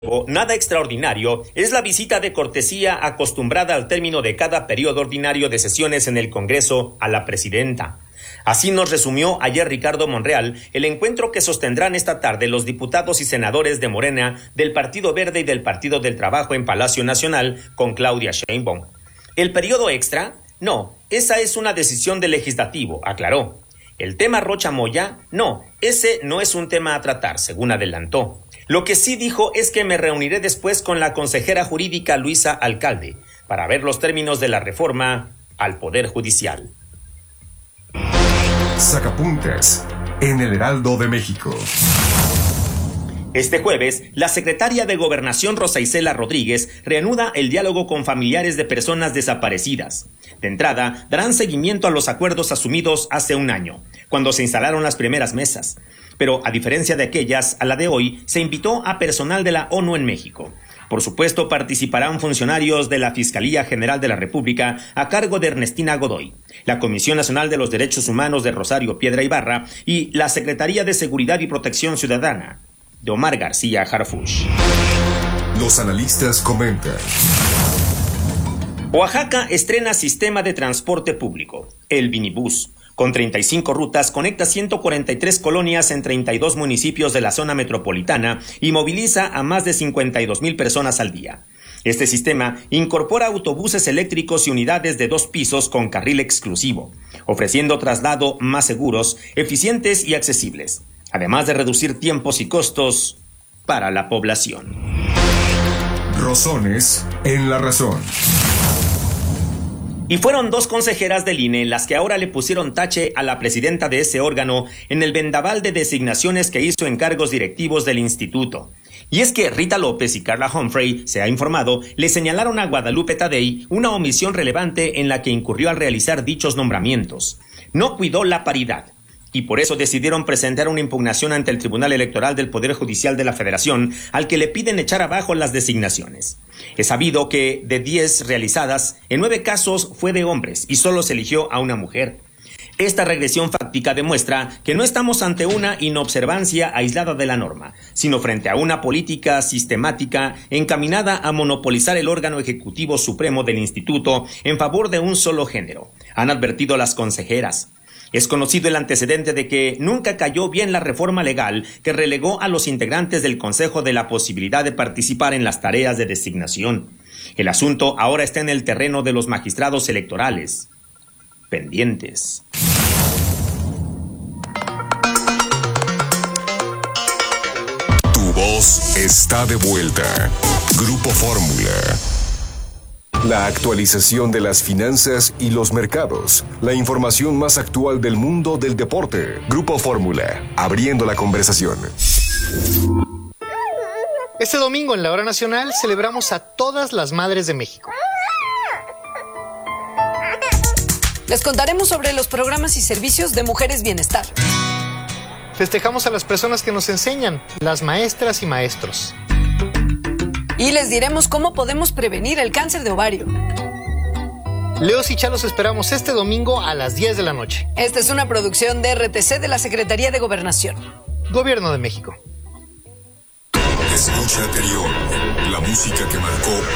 Nada extraordinario es la visita de cortesía acostumbrada al término de cada periodo ordinario de sesiones en el Congreso a la presidenta. Así nos resumió ayer Ricardo Monreal el encuentro que sostendrán esta tarde los diputados y senadores de Morena, del Partido Verde y del Partido del Trabajo en Palacio Nacional con Claudia Sheinbaum. ¿El periodo extra? No, esa es una decisión del legislativo, aclaró. ¿El tema Rocha Moya? No, ese no es un tema a tratar, según adelantó. Lo que sí dijo es que me reuniré después con la consejera jurídica Luisa Alcalde para ver los términos de la reforma al Poder Judicial. Sacapuntas en el Heraldo de México. Este jueves, la secretaria de Gobernación Rosa Isela Rodríguez reanuda el diálogo con familiares de personas desaparecidas. De entrada, darán seguimiento a los acuerdos asumidos hace un año, cuando se instalaron las primeras mesas. Pero, a diferencia de aquellas, a la de hoy se invitó a personal de la ONU en México. Por supuesto, participarán funcionarios de la Fiscalía General de la República a cargo de Ernestina Godoy, la Comisión Nacional de los Derechos Humanos de Rosario Piedra Ibarra y la Secretaría de Seguridad y Protección Ciudadana de Omar García Harfuch. Los analistas comentan. Oaxaca estrena sistema de transporte público, el Vinibús. Con 35 rutas, conecta 143 colonias en 32 municipios de la zona metropolitana y moviliza a más de 52,000 personas al día. Este sistema incorpora autobuses eléctricos y unidades de 2 pisos con carril exclusivo, ofreciendo traslado más seguros, eficientes y accesibles, además de reducir tiempos y costos para la población. Rosones en la razón. Y fueron 2 consejeras del INE las que ahora le pusieron tache a la presidenta de ese órgano en el vendaval de designaciones que hizo en cargos directivos del instituto. Y es que Rita López y Carla Humphrey, se ha informado, le señalaron a Guadalupe Tadei una omisión relevante en la que incurrió al realizar dichos nombramientos. No cuidó la paridad. Y por eso decidieron presentar una impugnación ante el Tribunal Electoral del Poder Judicial de la Federación, al que le piden echar abajo las designaciones. Es sabido que de 10 realizadas, en 9 casos fue de hombres y solo se eligió a una mujer. Esta regresión fáctica demuestra que no estamos ante una inobservancia aislada de la norma, sino frente a una política sistemática encaminada a monopolizar el órgano ejecutivo supremo del instituto en favor de un solo género, han advertido las consejeras. Es conocido el antecedente de que nunca cayó bien la reforma legal que relegó a los integrantes del Consejo de la posibilidad de participar en las tareas de designación. El asunto ahora está en el terreno de los magistrados electorales. Pendientes. Tu voz está de vuelta. Grupo Fórmula. La actualización de las finanzas y los mercados. La información más actual del mundo del deporte. Grupo Fórmula, abriendo la conversación. Este domingo en la Hora Nacional celebramos a todas las madres de México. Les contaremos sobre los programas y servicios de Mujeres Bienestar. Festejamos a las personas que nos enseñan, las maestras y maestros. Y les diremos cómo podemos prevenir el cáncer de ovario. Leos y Cha los esperamos este domingo a las 10 de la noche. Esta es una producción de RTC de la Secretaría de Gobernación. Gobierno de México. Escucha anterior, la música que marcó